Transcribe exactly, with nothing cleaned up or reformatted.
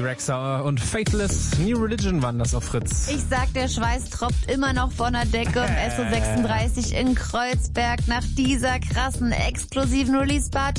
Rexa und Faithless. New Religion waren das auf Fritz. Ich sag, der Schweiß tropft immer noch von der Decke im S O sechsunddreißig in Kreuzberg nach dieser krassen exklusiven Release-Party.